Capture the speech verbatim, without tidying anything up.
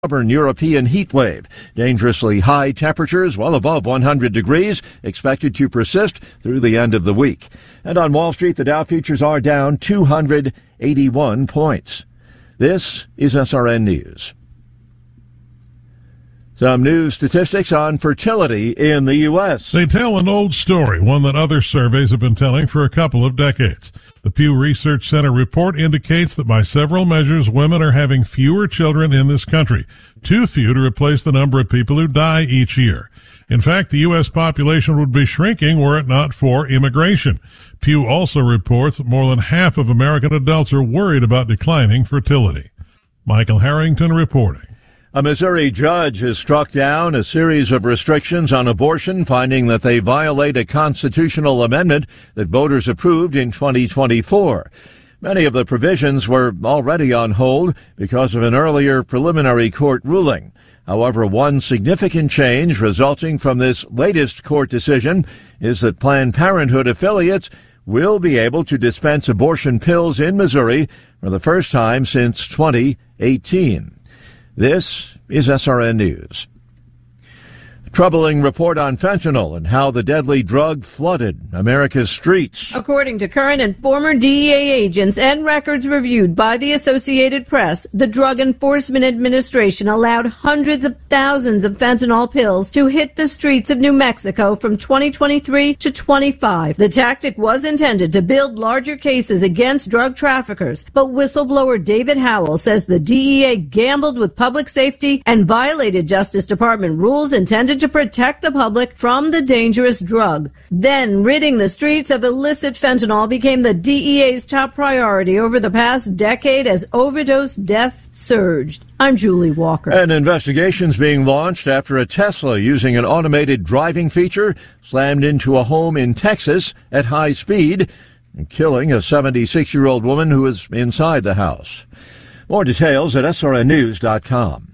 stubborn European heat wave. Dangerously high temperatures, well above one hundred degrees, expected to persist through the end of the week. And on Wall Street, the Dow futures are down two hundred eighty-one points. This is S R N News. Some new statistics on fertility in the U S. They tell an old story, one that other surveys have been telling for a couple of decades. The Pew Research Center report indicates that by several measures, women are having fewer children in this country, too few to replace the number of people who die each year. In fact, the U S population would be shrinking were it not for immigration. Pew also reports that more than half of American adults are worried about declining fertility. Michael Harrington reporting. A Missouri judge has struck down a series of restrictions on abortion, finding that they violate a constitutional amendment that voters approved in twenty twenty-four. Many of the provisions were already on hold because of an earlier preliminary court ruling. However, one significant change resulting from this latest court decision is that Planned Parenthood affiliates will be able to dispense abortion pills in Missouri for the first time since twenty eighteen. This is S R N News. A troubling report on fentanyl and how the deadly drug flooded America's streets. According to current and former D E A agents and records reviewed by the Associated Press, the Drug Enforcement Administration allowed hundreds of thousands of fentanyl pills to hit the streets of New Mexico from twenty twenty-three to twenty-five. The tactic was intended to build larger cases against drug traffickers, but whistleblower David Howell says the D E A gambled with public safety and violated Justice Department rules intended to protect the public from the dangerous drug. Then, ridding the streets of illicit fentanyl became the D E A's top priority over the past decade as overdose deaths surged. I'm Julie Walker. An investigation's being launched after a Tesla using an automated driving feature slammed into a home in Texas at high speed, killing a seventy-six-year-old woman who was inside the house. More details at S R N news dot com.